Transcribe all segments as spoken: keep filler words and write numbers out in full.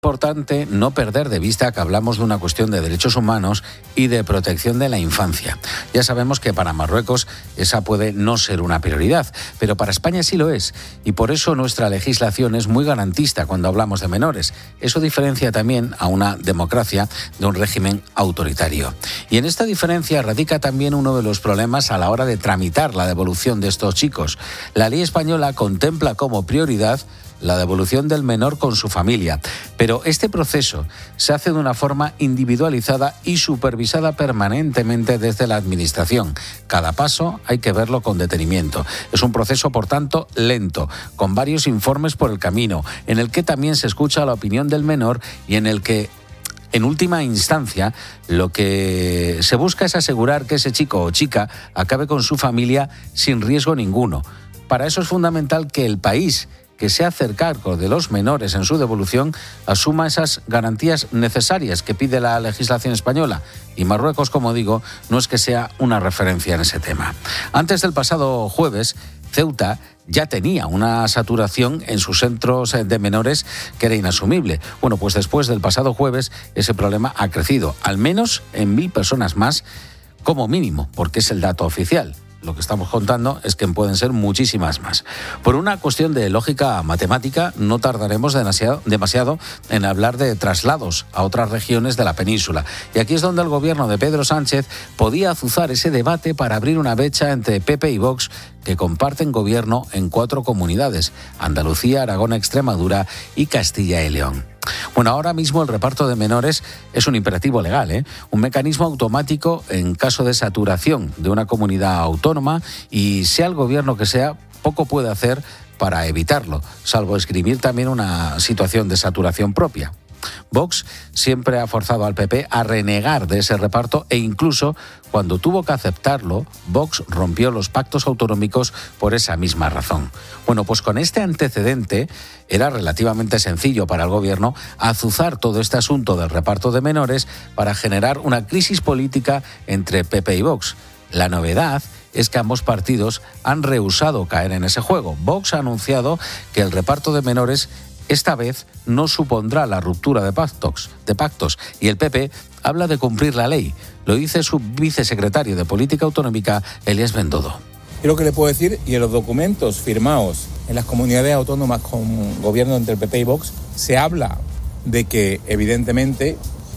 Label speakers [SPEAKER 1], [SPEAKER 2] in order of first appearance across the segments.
[SPEAKER 1] Importante no perder de vista que hablamos de una cuestión de derechos humanos y de protección de la infancia. Ya sabemos que para Marruecos esa puede no ser una prioridad, pero para España sí lo es, y por eso nuestra legislación es muy garantista cuando hablamos de menores. Eso diferencia también a una democracia de un régimen autoritario. Y en esta diferencia radica también uno de los problemas a la hora de tramitar la devolución de estos chicos. La ley española contempla como prioridad la devolución del menor con su familia. Pero este proceso se hace de una forma individualizada y supervisada permanentemente desde la Administración. Cada paso hay que verlo con detenimiento. Es un proceso, por tanto, lento, con varios informes por el camino, en el que también se escucha la opinión del menor y en el que, en última instancia, lo que se busca es asegurar que ese chico o chica acabe con su familia sin riesgo ninguno. Para eso es fundamental que el país que se hace cargo de los menores en su devolución asuma esas garantías necesarias que pide la legislación española. Y Marruecos, como digo, no es que sea una referencia en ese tema. Antes del pasado jueves, Ceuta ya tenía una saturación en sus centros de menores que era inasumible. Bueno, pues después del pasado jueves ese problema ha crecido, al menos en mil personas más, como mínimo, porque es el dato oficial. Lo que estamos contando es que pueden ser muchísimas más. Por una cuestión de lógica matemática, no tardaremos demasiado, demasiado en hablar de traslados a otras regiones de la península. Y aquí es donde el gobierno de Pedro Sánchez podía azuzar ese debate para abrir una brecha entre P P y Vox, que comparten gobierno en cuatro comunidades: Andalucía, Aragón, Extremadura y Castilla y León. Bueno, ahora mismo el reparto de menores es un imperativo legal, ¿eh? Un mecanismo automático en caso de saturación de una comunidad autónoma, y sea el gobierno que sea, poco puede hacer para evitarlo, salvo escribir también una situación de saturación propia. Vox siempre ha forzado al P P a renegar de ese reparto, e incluso cuando tuvo que aceptarlo, Vox rompió los pactos autonómicos por esa misma razón. Bueno, pues con este antecedente era relativamente sencillo para el gobierno azuzar todo este asunto del reparto de menores para generar una crisis política entre P P y Vox. La novedad es que ambos partidos han rehusado caer en ese juego. Vox ha anunciado que el reparto de menores esta vez no supondrá la ruptura de pactos, de pactos y el P P habla de cumplir la ley. Lo dice su vicesecretario de Política Autonómica, Elías Bendodo.
[SPEAKER 2] Yo lo que le puedo decir, y en los documentos firmados en las comunidades autónomas con gobierno entre el P P y Vox, se habla de que, evidentemente,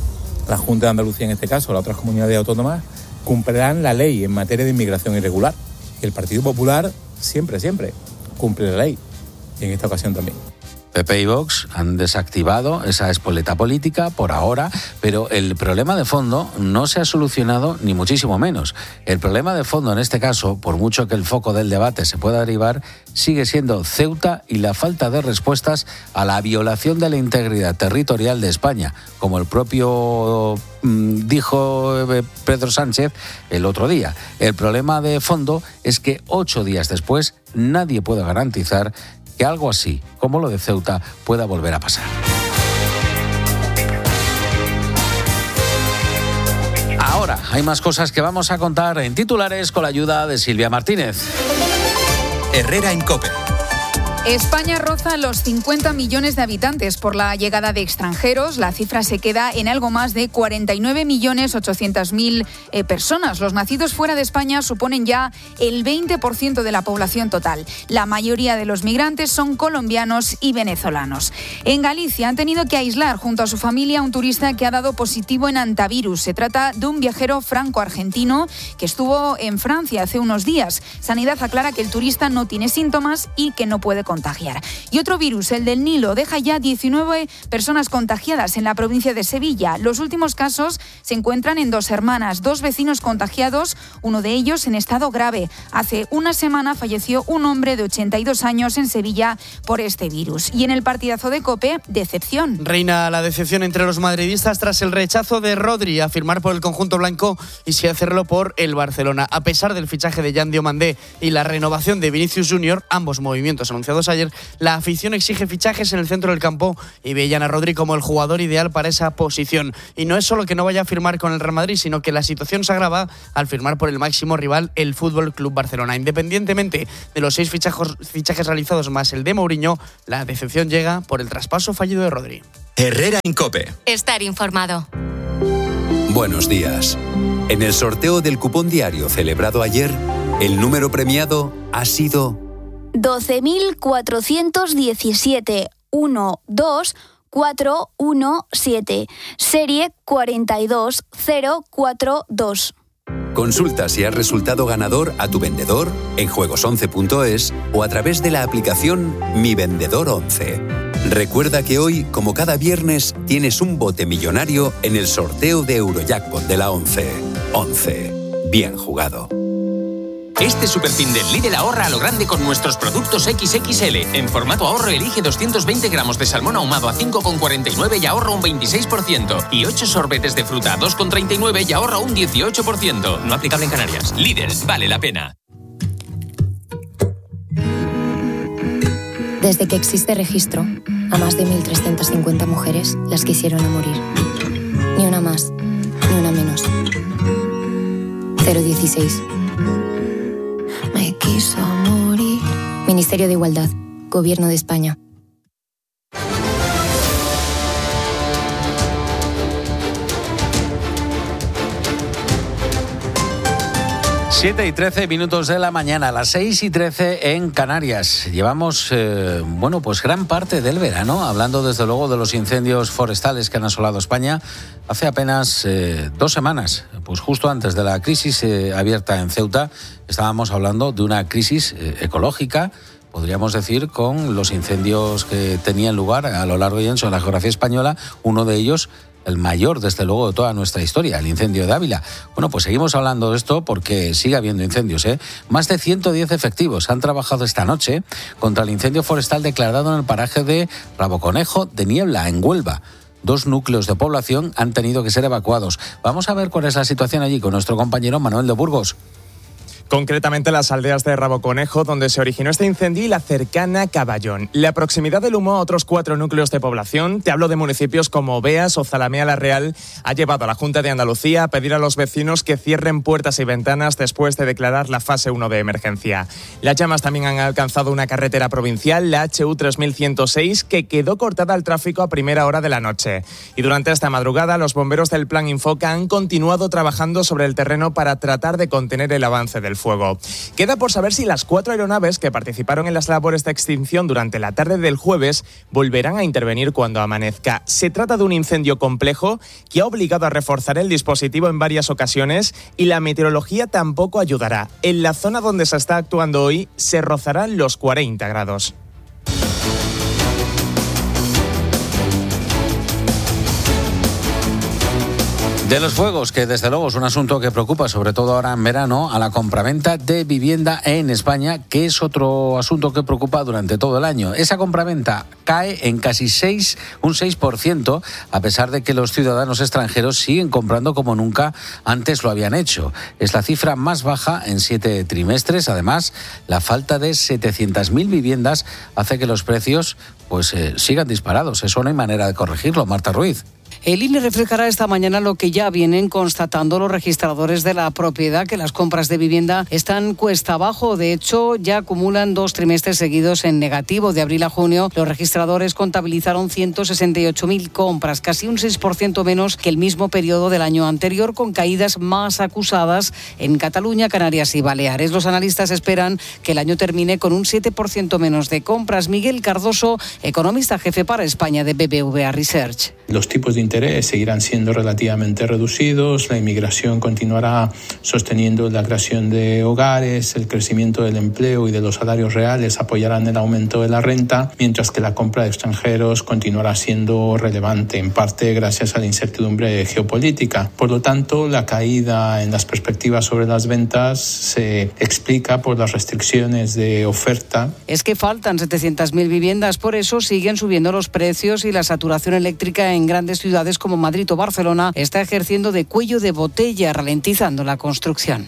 [SPEAKER 2] la Junta de Andalucía, en este caso, las otras comunidades autónomas, cumplirán la ley en materia de inmigración irregular. Y el Partido Popular siempre, siempre cumple la ley, y en esta ocasión también.
[SPEAKER 1] P P y Vox han desactivado esa espoleta política por ahora, pero el problema de fondo no se ha solucionado, ni muchísimo menos. El problema de fondo en este caso, por mucho que el foco del debate se pueda derivar, sigue siendo Ceuta y la falta de respuestas a la violación de la integridad territorial de España, como el propio mmm, dijo Pedro Sánchez el otro día. El problema de fondo es que ocho días después nadie puede garantizar que algo así, como lo de Ceuta, pueda volver a pasar. Ahora hay más cosas que vamos a contar en titulares con la ayuda de Silvia Martínez.
[SPEAKER 3] Herrera en COPE.
[SPEAKER 4] España roza los cincuenta millones de habitantes por la llegada de extranjeros. La cifra se queda en algo más de cuarenta y nueve millones ochocientas mil eh, personas. Los nacidos fuera de España suponen ya el veinte por ciento de la población total. La mayoría de los migrantes son colombianos y venezolanos. En Galicia han tenido que aislar junto a su familia a un turista que ha dado positivo en antivirus. Se trata de un viajero franco-argentino que estuvo en Francia hace unos días. Sanidad aclara que el turista no tiene síntomas y que no puede contagiar. Y otro virus, el del Nilo, deja ya diecinueve personas contagiadas en la provincia de Sevilla. Los últimos casos se encuentran en Dos Hermanas, dos vecinos contagiados, uno de ellos en estado grave. Hace una semana falleció un hombre de ochenta y dos años en Sevilla por este virus. Y en el partidazo de COPE, decepción.
[SPEAKER 5] Reina la decepción entre los madridistas tras el rechazo de Rodri a firmar por el conjunto blanco y sí hacerlo por el Barcelona. A pesar del fichaje de Yan Diomandé y la renovación de Vinicius Junior, ambos movimientos anunciados aficionados ayer, la afición exige fichajes en el centro del campo y veían a Rodri como el jugador ideal para esa posición. Y no es solo que no vaya a firmar con el Real Madrid, sino que la situación se agrava al firmar por el máximo rival, el Fútbol Club Barcelona. Independientemente de los seis fichajos, fichajes realizados más el de Mourinho, la decepción llega por el traspaso fallido de Rodri.
[SPEAKER 3] Herrera en COPE.
[SPEAKER 6] Estar informado.
[SPEAKER 7] Buenos días. En el sorteo del cupón diario celebrado ayer, el número premiado ha sido
[SPEAKER 8] doce mil cuatrocientos diecisiete uno dos cuatro uno siete, serie cuatro dos cero cuatro dos.
[SPEAKER 7] Consulta si has resultado ganador a tu vendedor en juegos once punto es o a través de la aplicación Mi Vendedor once. Recuerda que hoy, como cada viernes, tienes un bote millonario en el sorteo de Eurojackpot de la once. once. Bien jugado.
[SPEAKER 9] Este superfin del Lidl ahorra a lo grande con nuestros productos equis equis ele. En formato ahorro elige doscientos veinte gramos de salmón ahumado a cinco con cuarenta y nueve y ahorra un veintiséis por ciento. Y ocho sorbetes de fruta a dos con treinta y nueve y ahorra un dieciocho por ciento. No aplicable en Canarias. Lidl, vale la pena.
[SPEAKER 10] Desde que existe registro, a más de mil trescientas cincuenta mujeres las quisieron a morir. Ni una más, ni una menos. cero dieciséis. Me quiso morir. Ministerio de Igualdad, Gobierno de España.
[SPEAKER 1] siete y trece minutos de la mañana, las seis y trece en Canarias. Llevamos, eh, bueno, pues gran parte del verano hablando desde luego de los incendios forestales que han asolado España. Hace apenas eh, dos semanas, pues justo antes de la crisis eh, abierta en Ceuta, estábamos hablando de una crisis eh, ecológica, podríamos decir, con los incendios que tenían lugar a lo largo y ancho de la geografía española, uno de ellos el mayor, desde luego, de toda nuestra historia, el incendio de Ávila. Bueno, pues seguimos hablando de esto porque sigue habiendo incendios, ¿eh? Más de ciento diez efectivos han trabajado esta noche contra el incendio forestal declarado en el paraje de Raboconejo de Niebla, en Huelva. Dos núcleos de población han tenido que ser evacuados. Vamos a ver cuál es la situación allí con nuestro compañero Manuel de Burgos.
[SPEAKER 11] Concretamente las aldeas de Raboconejo, donde se originó este incendio, y la cercana Caballón. La proximidad del humo a otros cuatro núcleos de población, te hablo de municipios como Beas o Zalamea la Real, ha llevado a la Junta de Andalucía a pedir a los vecinos que cierren puertas y ventanas después de declarar la fase uno de emergencia. Las llamas también han alcanzado una carretera provincial, la hache u tres mil ciento seis, que quedó cortada al tráfico a primera hora de la noche. Y durante esta madrugada, los bomberos del Plan Infoca han continuado trabajando sobre el terreno para tratar de contener el avance del fuego. Queda por saber si las cuatro aeronaves que participaron en las labores de extinción durante la tarde del jueves volverán a intervenir cuando amanezca. Se trata de un incendio complejo que ha obligado a reforzar el dispositivo en varias ocasiones y la meteorología tampoco ayudará. En la zona donde se está actuando hoy se rozarán los cuarenta grados.
[SPEAKER 1] De los fuegos, que desde luego es un asunto que preocupa, sobre todo ahora en verano, a la compraventa de vivienda en España, que es otro asunto que preocupa durante todo el año. Esa compraventa cae en casi seis, un seis por ciento, a pesar de que los ciudadanos extranjeros siguen comprando como nunca antes lo habían hecho. Es la cifra más baja en siete trimestres. Además, la falta de setecientas mil viviendas hace que los precios pues eh, sigan disparados. Eso no hay manera de corregirlo. Marta Ruiz.
[SPEAKER 12] El I N E reflejará esta mañana lo que ya vienen constatando los registradores de la propiedad, que las compras de vivienda están cuesta abajo. De hecho, ya acumulan dos trimestres seguidos en negativo. De abril a junio, los registradores contabilizaron ciento sesenta y ocho mil compras, casi un seis por ciento menos que el mismo periodo del año anterior, con caídas más acusadas en Cataluña, Canarias y Baleares. Los analistas esperan que el año termine con un siete por ciento menos de compras. Miguel Cardoso, economista jefe para España de B B V A Research.
[SPEAKER 13] Los tipos de interés seguirán siendo relativamente reducidos, la inmigración continuará sosteniendo la creación de hogares, el crecimiento del empleo y de los salarios reales apoyarán el aumento de la renta, mientras que la compra de extranjeros continuará siendo relevante, en parte gracias a la incertidumbre geopolítica. Por lo tanto, la caída en las perspectivas sobre las ventas se explica por las restricciones de oferta.
[SPEAKER 12] Es que faltan setecientas mil viviendas, por eso siguen subiendo los precios y la saturación eléctrica en grandes ciudades como Madrid o Barcelona está ejerciendo de cuello de botella, ralentizando la construcción.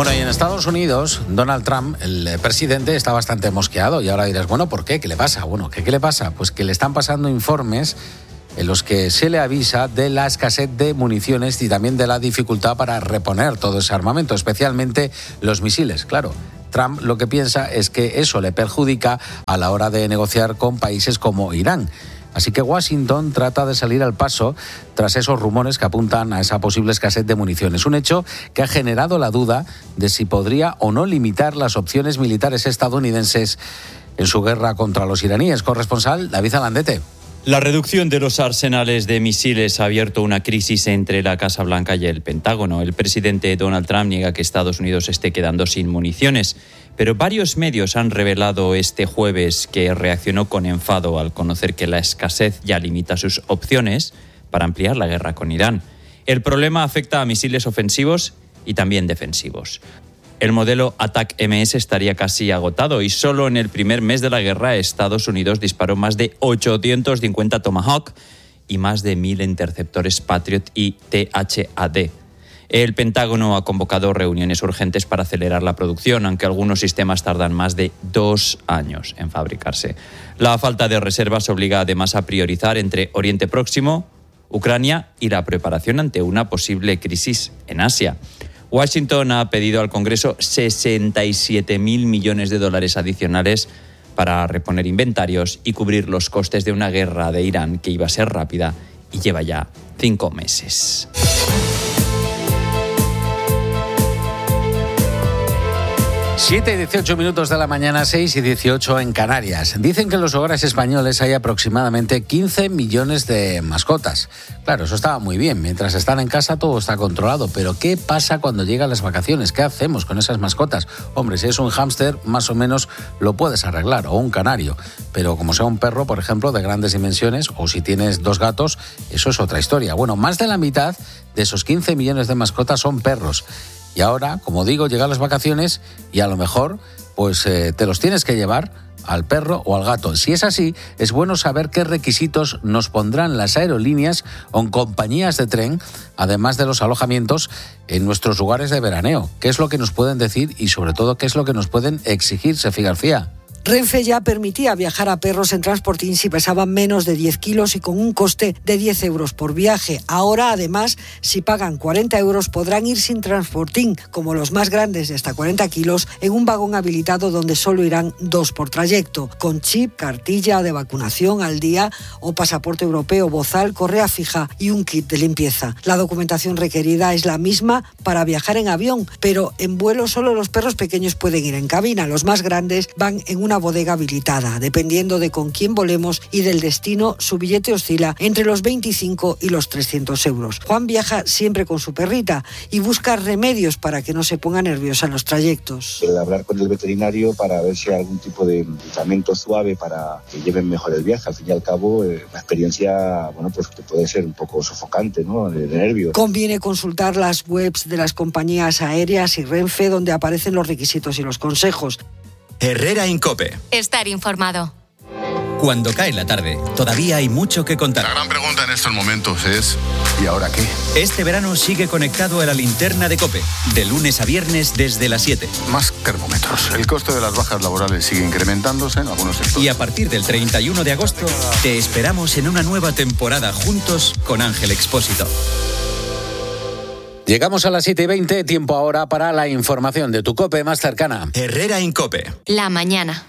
[SPEAKER 1] Bueno, y en Estados Unidos, Donald Trump, el presidente, está bastante mosqueado. Y ahora dirás, bueno, ¿por qué? ¿Qué le pasa? Bueno, ¿qué, qué le pasa? Pues que le están pasando informes en los que se le avisa de la escasez de municiones y también de la dificultad para reponer todo ese armamento, especialmente los misiles. Claro, Trump lo que piensa es que eso le perjudica a la hora de negociar con países como Irán. Así que Washington trata de salir al paso tras esos rumores que apuntan a esa posible escasez de municiones. Un hecho que ha generado la duda de si podría o no limitar las opciones militares estadounidenses en su guerra contra los iraníes. Corresponsal David Alandete.
[SPEAKER 6] La reducción de los arsenales de misiles ha abierto una crisis entre la Casa Blanca y el Pentágono. El presidente Donald Trump niega que Estados Unidos esté quedando sin municiones, pero varios medios han revelado este jueves que reaccionó con enfado al conocer que la escasez ya limita sus opciones para ampliar la guerra con Irán. El problema afecta a misiles ofensivos y también defensivos. El modelo Attack M S estaría casi agotado y solo en el primer mes de la guerra Estados Unidos disparó más de ochocientos cincuenta Tomahawk y más de mil interceptores Patriot y T H A D. El Pentágono ha convocado reuniones urgentes para acelerar la producción, aunque algunos sistemas tardan más de dos años en fabricarse. La falta de reservas obliga además a priorizar entre Oriente Próximo, Ucrania y la preparación ante una posible crisis en Asia. Washington ha pedido al Congreso sesenta y siete mil millones de dólares adicionales para reponer inventarios y cubrir los costes de una guerra de Irán que iba a ser rápida y lleva ya cinco meses.
[SPEAKER 1] siete y dieciocho minutos de la mañana, seis y dieciocho en Canarias. Dicen que en los hogares españoles hay aproximadamente quince millones de mascotas. Claro, eso estaba muy bien. Mientras están en casa todo está controlado. Pero ¿qué pasa cuando llegan las vacaciones? ¿Qué hacemos con esas mascotas? Hombre, si es un hámster, más o menos lo puedes arreglar, o un canario. Pero como sea un perro, por ejemplo, de grandes dimensiones, o si tienes dos gatos, eso es otra historia. Bueno, más de la mitad de esos quince millones de mascotas son perros. Y ahora, como digo, llegan las vacaciones y a lo mejor pues eh, te los tienes que llevar al perro o al gato. Si es así, es bueno saber qué requisitos nos pondrán las aerolíneas o compañías de tren, además de los alojamientos en nuestros lugares de veraneo. ¿Qué es lo que nos pueden decir y sobre todo qué es lo que nos pueden exigir, Sefi García?
[SPEAKER 14] Renfe ya permitía viajar a perros en transportín si pesaban menos de diez kilos y con un coste de diez euros por viaje. Ahora, además, si pagan cuarenta euros, podrán ir sin transportín, como los más grandes de hasta cuarenta kilos, en un vagón habilitado donde solo irán dos por trayecto, con chip, cartilla de vacunación al día o pasaporte europeo, bozal, correa fija y un kit de limpieza. La documentación requerida es la misma para viajar en avión, pero en vuelo solo los perros pequeños pueden ir en cabina. Los más grandes van en una una bodega habilitada. Dependiendo de con quién volemos y del destino, su billete oscila entre los veinticinco y los trescientos euros. Juan viaja siempre con su perrita y busca remedios para que no se ponga nerviosa en los trayectos.
[SPEAKER 15] Eh, hablar con el veterinario para ver si hay algún tipo de medicamento suave para que lleven mejor el viaje. Al fin y al cabo, eh, la experiencia, bueno, pues que puede ser un poco sofocante, ¿no? De, de nervios.
[SPEAKER 14] Conviene consultar las webs de las compañías aéreas y Renfe, donde aparecen los requisitos y los consejos.
[SPEAKER 3] Herrera Incope.
[SPEAKER 16] Estar informado.
[SPEAKER 3] Cuando cae la tarde, todavía hay mucho que contar.
[SPEAKER 17] La gran pregunta en estos momentos es, ¿y ahora qué?
[SPEAKER 3] Este verano sigue conectado a la linterna de COPE, de lunes a viernes desde las siete.
[SPEAKER 17] Más termómetros. El coste de las bajas laborales sigue incrementándose en algunos sectores.
[SPEAKER 3] Y a partir del treinta y uno de agosto, te esperamos en una nueva temporada juntos con Ángel Expósito.
[SPEAKER 1] Llegamos a las siete y veinte, tiempo ahora para la información de tu COPE más cercana.
[SPEAKER 3] Herrera Incope.
[SPEAKER 16] La mañana.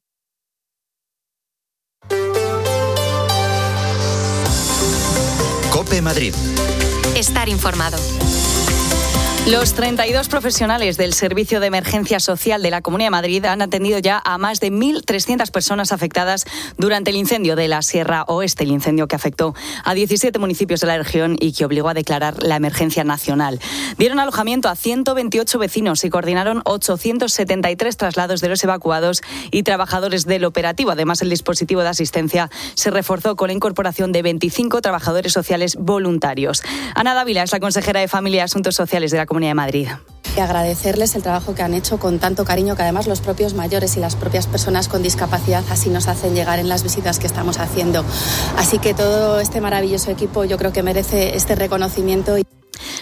[SPEAKER 3] COPE Madrid.
[SPEAKER 16] Estar informado.
[SPEAKER 18] Los treinta y dos profesionales del Servicio de Emergencia Social de la Comunidad de Madrid han atendido ya a más de mil trescientas personas afectadas durante el incendio de la Sierra Oeste, el incendio que afectó a diecisiete municipios de la región y que obligó a declarar la emergencia nacional. Dieron alojamiento a ciento veintiocho vecinos y coordinaron ochocientos setenta y tres traslados de los evacuados y trabajadores del operativo. Además, el dispositivo de asistencia se reforzó con la incorporación de veinticinco trabajadores sociales voluntarios. Ana Dávila es la consejera de Familia y Asuntos Sociales de la Comunidad de Madrid.
[SPEAKER 19] Y agradecerles el trabajo que han hecho con tanto cariño, que además los propios mayores y las propias personas con discapacidad así nos hacen llegar en las visitas que estamos haciendo. Así que todo este maravilloso equipo yo creo que merece este reconocimiento.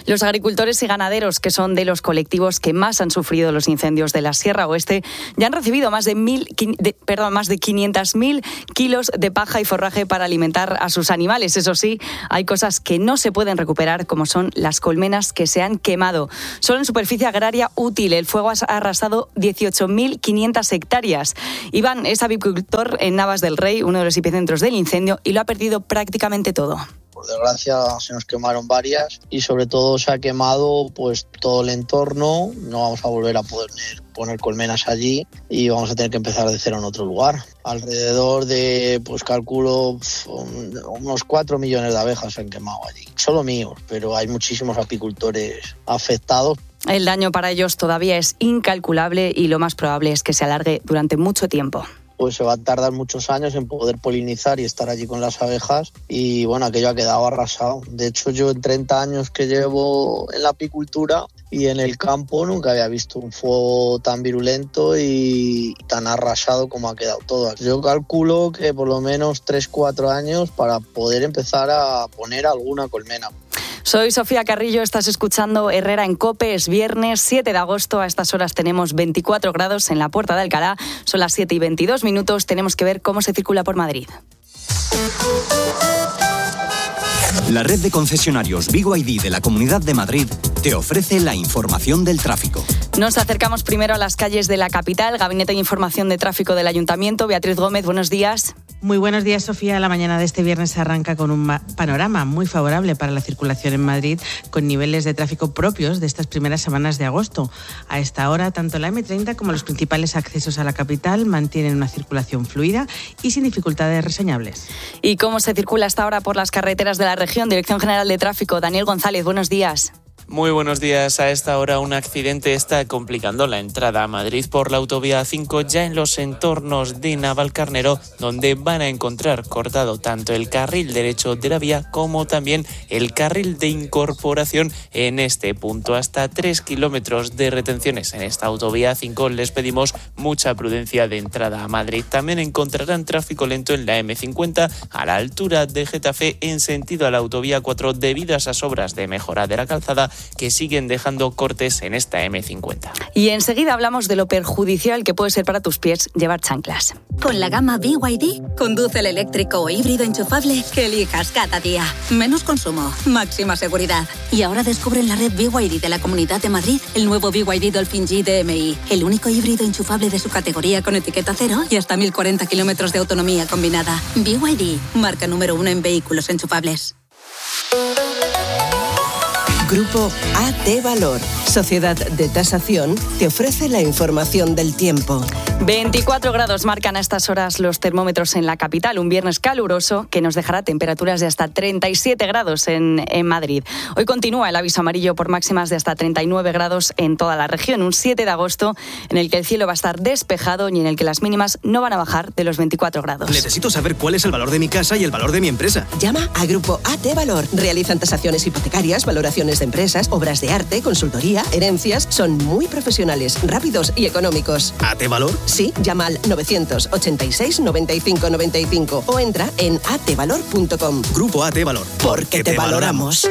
[SPEAKER 18] Los agricultores y ganaderos, que son de los colectivos que más han sufrido los incendios de la Sierra Oeste, ya han recibido más de, mil, de, perdón, más de quinientos mil kilos de paja y forraje para alimentar a sus animales. Eso sí, hay cosas que no se pueden recuperar, como son las colmenas que se han quemado. Solo en superficie agraria útil, el fuego ha arrasado dieciocho mil quinientas hectáreas. Iván es avicultor en Navas del Rey, uno de los epicentros del incendio, y lo ha perdido prácticamente todo.
[SPEAKER 20] Por desgracia se nos quemaron varias y sobre todo se ha quemado pues todo el entorno. No vamos a volver a poder poner colmenas allí y vamos a tener que empezar de cero en otro lugar. Alrededor de, pues calculo, unos cuatro millones de abejas se han quemado allí. Solo míos, pero hay muchísimos apicultores afectados.
[SPEAKER 18] El daño para ellos todavía es incalculable y lo más probable es que se alargue durante mucho tiempo.
[SPEAKER 20] Pues se va a tardar muchos años en poder polinizar y estar allí con las abejas y bueno, aquello ha quedado arrasado. De hecho, yo en treinta años que llevo en la apicultura y en el campo nunca había visto un fuego tan virulento y tan arrasado como ha quedado todo. Yo calculo que por lo menos tres cuatro años para poder empezar a poner alguna colmena.
[SPEAKER 18] Soy Sofía Carrillo, estás escuchando Herrera en COPE, es viernes siete de agosto, a estas horas tenemos veinticuatro grados en la Puerta de Alcalá, son las siete y veintidós minutos, tenemos que ver cómo se circula por Madrid.
[SPEAKER 21] La red de concesionarios B Y D de la Comunidad de Madrid te ofrece la información del tráfico.
[SPEAKER 18] Nos acercamos primero a las calles de la capital, Gabinete de Información de Tráfico del Ayuntamiento. Beatriz Gómez, buenos días.
[SPEAKER 22] Muy buenos días, Sofía. La mañana de este viernes se arranca con un panorama muy favorable para la circulación en Madrid, con niveles de tráfico propios de estas primeras semanas de agosto. A esta hora, tanto la eme treinta como los principales accesos a la capital mantienen una circulación fluida y sin dificultades reseñables.
[SPEAKER 18] ¿Y cómo se circula hasta ahora por las carreteras de la región? Dirección General de Tráfico, Daniel González, buenos días.
[SPEAKER 23] Muy buenos días. A esta hora un accidente está complicando la entrada a Madrid por la autovía cinco ya en los entornos de Navalcarnero, donde van a encontrar cortado tanto el carril derecho de la vía como también el carril de incorporación en este punto. Hasta tres kilómetros de retenciones en esta autovía cinco. Les pedimos mucha prudencia de entrada a Madrid. También encontrarán tráfico lento en la eme cincuenta a la altura de Getafe en sentido a la autovía cuatro debido a esas obras de mejora de la calzada que siguen dejando cortes en esta eme cincuenta.
[SPEAKER 18] Y enseguida hablamos de lo perjudicial que puede ser para tus pies llevar chanclas.
[SPEAKER 24] Con la gama B Y D, conduce el eléctrico o híbrido enchufable que elijas cada día. Menos consumo, máxima seguridad. Y ahora descubre en la red B Y D de la Comunidad de Madrid el nuevo B Y D Dolphin G D M I, el único híbrido enchufable de su categoría con etiqueta cero y hasta mil cuarenta kilómetros de autonomía combinada. B Y D, marca número uno en vehículos enchufables.
[SPEAKER 25] Grupo A T Valor, Sociedad de Tasación, te ofrece la información del tiempo.
[SPEAKER 18] veinticuatro grados marcan a estas horas los termómetros en la capital, un viernes caluroso que nos dejará temperaturas de hasta treinta y siete grados en, en Madrid. Hoy continúa el aviso amarillo por máximas de hasta treinta y nueve grados en toda la región, un siete de agosto en el que el cielo va a estar despejado y en el que las mínimas no van a bajar de los veinticuatro grados.
[SPEAKER 26] Necesito saber cuál es el valor de mi casa y el valor de mi empresa.
[SPEAKER 25] Llama a Grupo A T Valor. Realizan tasaciones hipotecarias, valoraciones de empresas, obras de arte, consultoría, herencias. Son muy profesionales, rápidos y económicos.
[SPEAKER 26] ¿A T Valor?
[SPEAKER 25] Sí, llama al novecientos ochenta y seis noventa y cinco noventa y cinco o entra en a t valor punto com.
[SPEAKER 26] Grupo A T Valor.
[SPEAKER 25] Porque te valoramos.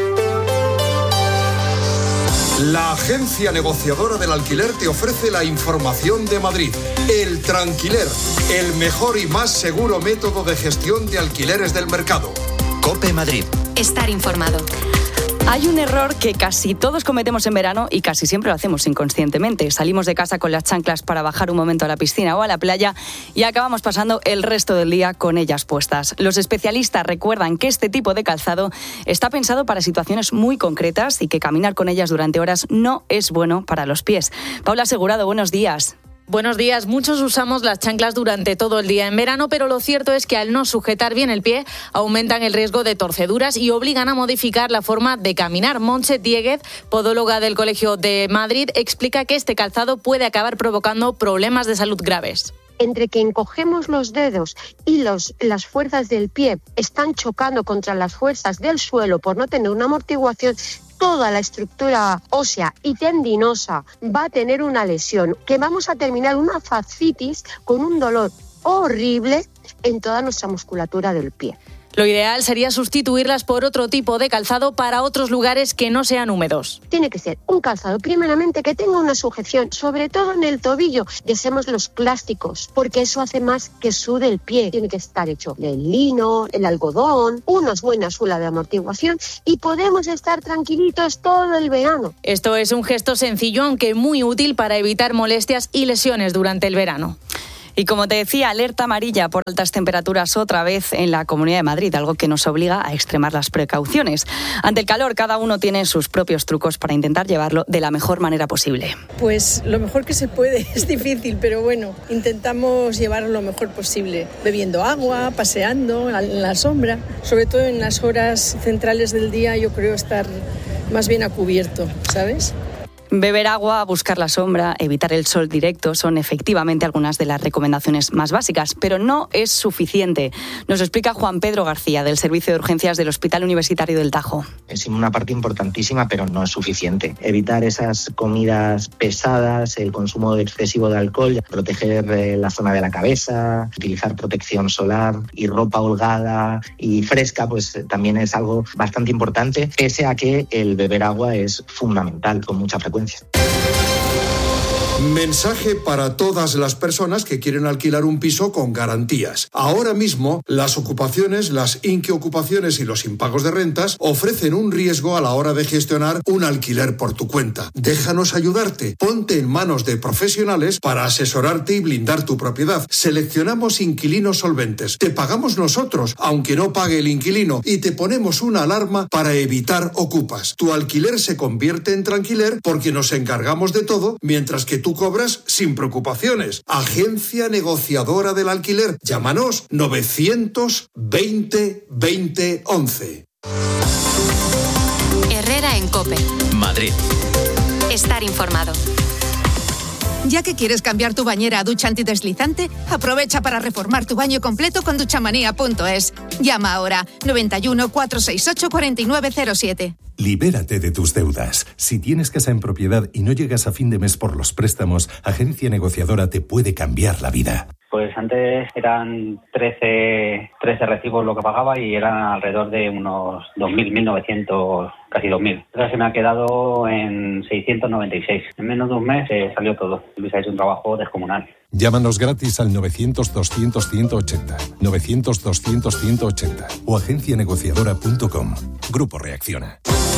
[SPEAKER 27] La agencia negociadora del alquiler te ofrece la información de Madrid. El Tranquiler, el mejor y más seguro método de gestión de alquileres del mercado.
[SPEAKER 21] COPE Madrid.
[SPEAKER 16] Estar informado.
[SPEAKER 18] Hay un error que casi todos cometemos en verano y casi siempre lo hacemos inconscientemente. Salimos de casa con las chanclas para bajar un momento a la piscina o a la playa y acabamos pasando el resto del día con ellas puestas. Los especialistas recuerdan que este tipo de calzado está pensado para situaciones muy concretas y que caminar con ellas durante horas no es bueno para los pies. Paula Asegurado, buenos días.
[SPEAKER 28] Buenos días. Muchos usamos las chanclas durante todo el día en verano, pero lo cierto es que al no sujetar bien el pie aumentan el riesgo de torceduras y obligan a modificar la forma de caminar. Montse Dieguez, podóloga del Colegio de Madrid, explica que este calzado puede acabar provocando problemas de salud graves.
[SPEAKER 29] Entre que encogemos los dedos y los, las fuerzas del pie están chocando contra las fuerzas del suelo por no tener una amortiguación, toda la estructura ósea y tendinosa va a tener una lesión, que vamos a terminar una fascitis con un dolor horrible en toda nuestra musculatura del pie.
[SPEAKER 28] Lo ideal sería sustituirlas por otro tipo de calzado para otros lugares que no sean húmedos.
[SPEAKER 29] Tiene que ser un calzado, primeramente, que tenga una sujeción, sobre todo en el tobillo. Dejemos los plásticos, porque eso hace más que sude el pie. Tiene que estar hecho del lino, el algodón, unas buenas suela de amortiguación y podemos estar tranquilitos todo el verano.
[SPEAKER 28] Esto es un gesto sencillo, aunque muy útil para evitar molestias y lesiones durante el verano.
[SPEAKER 18] Y como te decía, alerta amarilla por altas temperaturas otra vez en la Comunidad de Madrid, algo que nos obliga a extremar las precauciones. Ante el calor, cada uno tiene sus propios trucos para intentar llevarlo de la mejor manera posible.
[SPEAKER 2] Pues lo mejor que se puede, es difícil, pero bueno, intentamos llevarlo lo mejor posible, bebiendo agua, paseando en la sombra, sobre todo en las horas centrales del día, yo creo estar más bien a cubierto, ¿sabes?
[SPEAKER 18] Beber agua, buscar la sombra, evitar el sol directo son efectivamente algunas de las recomendaciones más básicas, pero no es suficiente. Nos lo explica Juan Pedro García, del Servicio de Urgencias del Hospital Universitario del Tajo.
[SPEAKER 4] Es una parte importantísima, pero no es suficiente. Evitar esas comidas pesadas, el consumo excesivo de alcohol, proteger la zona de la cabeza, utilizar protección solar y ropa holgada y fresca, pues también es algo bastante importante, pese a que el beber agua es fundamental con mucha frecuencia.
[SPEAKER 27] Mensaje para todas las personas que quieren alquilar un piso con garantías. Ahora mismo, las ocupaciones, las inquiocupaciones y los impagos de rentas ofrecen un riesgo a la hora de gestionar un alquiler por tu cuenta. Déjanos ayudarte. Ponte en manos de profesionales para asesorarte y blindar tu propiedad. Seleccionamos inquilinos solventes. Te pagamos nosotros, aunque no pague el inquilino, y te ponemos una alarma para evitar ocupas. Tu alquiler se convierte en tranquiler porque nos encargamos de todo, mientras que tú cobras sin preocupaciones. Agencia negociadora del alquiler. Llámanos novecientos veinte veinte once.
[SPEAKER 16] Herrera en COPE.
[SPEAKER 3] Madrid.
[SPEAKER 16] Estar informado.
[SPEAKER 5] Ya que quieres cambiar tu bañera a ducha antideslizante, aprovecha para reformar tu baño completo con duchamanía punto es. Llama ahora noventa y uno, cuatrocientos sesenta y ocho, cuarenta y nueve cero siete.
[SPEAKER 7] Libérate de tus deudas. Si tienes casa en propiedad y no llegas a fin de mes por los préstamos, Agencia Negociadora te puede cambiar la vida.
[SPEAKER 8] Pues antes eran trece, trece recibos lo que pagaba y eran alrededor de unos dos mil, mil novecientos, casi dos mil. Ahora se me ha quedado en seiscientos noventa y seis. En menos de un mes eh, salió todo. Luis ha hecho un trabajo descomunal.
[SPEAKER 7] Llámanos gratis al novecientos, doscientos, ciento ochenta, novecientos, doscientos, ciento ochenta o agencia negociadora punto com. Grupo Reacciona.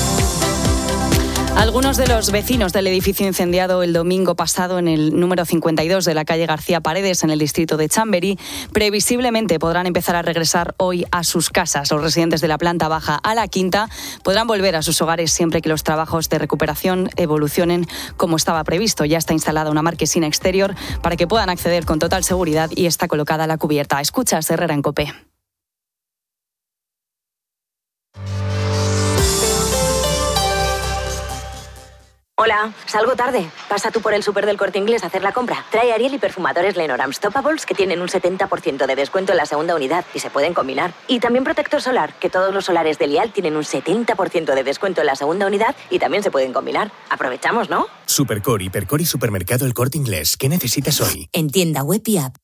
[SPEAKER 18] Algunos de los vecinos del edificio incendiado el domingo pasado en el número cincuenta y dos de la calle García Paredes, en el distrito de Chamberí, previsiblemente podrán empezar a regresar hoy a sus casas. Los residentes de la planta baja a la quinta podrán volver a sus hogares siempre que los trabajos de recuperación evolucionen como estaba previsto. Ya está instalada una marquesina exterior para que puedan acceder con total seguridad y está colocada la cubierta. Escuchas Herrera en COPE.
[SPEAKER 9] Hola, salgo tarde. Pasa tú por el súper del Corte Inglés a hacer la compra. Trae Ariel y perfumadores Lenorams Topables que tienen un setenta por ciento de descuento en la segunda unidad y se pueden combinar. Y también protector solar, que todos los solares de Lial tienen un setenta por ciento de descuento en la segunda unidad y también se pueden combinar. Aprovechamos, ¿no?
[SPEAKER 10] Supercore, Hipercore y Supermercado El Corte Inglés. ¿Qué necesitas hoy?
[SPEAKER 9] En tienda web y app.